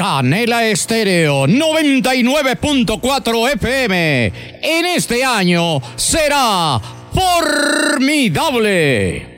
Canela Estéreo 99.4 FM. En este año será formidable.